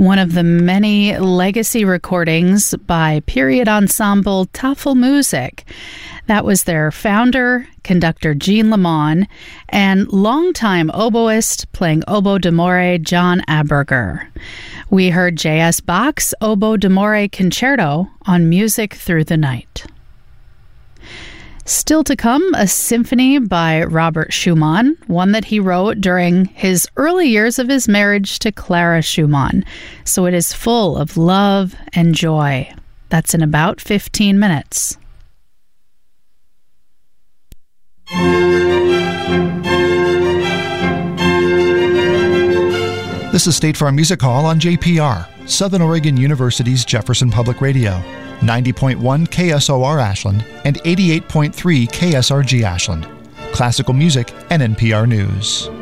One of the many legacy recordings by period ensemble Tafelmusik. That was their founder, conductor Jean Lamont, and longtime oboist playing oboe d'amore John Aberger. We heard J.S. Bach's Oboe d'amore Concerto on Music Through the Night. Still to come, a symphony by Robert Schumann, one that he wrote during his early years of his marriage to Clara Schumann. So it is full of love and joy. That's in about 15 minutes. This is State Farm Music Hall on JPR, Southern Oregon University's Jefferson Public Radio. 90.1 KSOR Ashland and 88.3 KSRG Ashland. Classical music and NPR News.